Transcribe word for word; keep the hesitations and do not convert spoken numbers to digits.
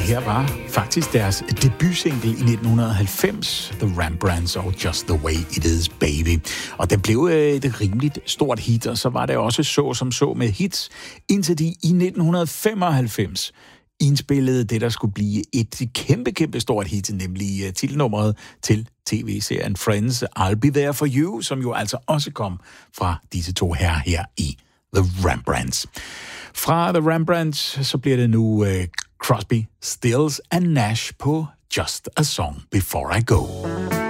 her var faktisk deres debutsingle i nitten halvfems, The Rembrandts og Just the Way It Is, Baby. Og den blev et rimeligt stort hit, og så var det også så som så med hits, indtil de i nitten femoghalvfems indspillede det, der skulle blive et kæmpe, kæmpe stort hit, nemlig titelnummeret til tv-serien Friends, I'll Be There For You, som jo altså også kom fra disse to herrer her i The Rembrandts. Fra The Rembrandts, så bliver det nu uh, Crosby, Stills and Nash på Just a Song Before I Go.